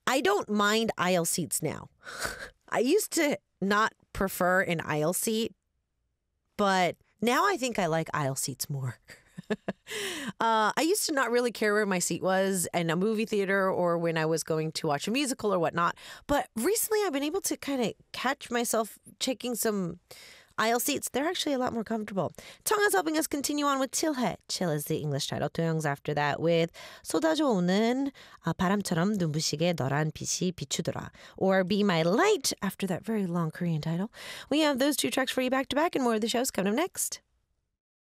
I don't mind aisle seats now. I used to not prefer an aisle seat, but now I think I like aisle seats more. I used to not really care where my seat was in a movie theater or when I was going to watch a musical or whatnot. But recently I've been able to kind of catch myself taking some aisle seats. They're actually a lot more comfortable. Tong's helping us continue on with Chill해. Chill is the English title. 도영's after that with 쏟아져 오는 바람처럼 눈부시게 너란 빛이 비추더라. Or Be My Light after that very long Korean title. We have those two tracks for you back to back and more of the show's coming up next.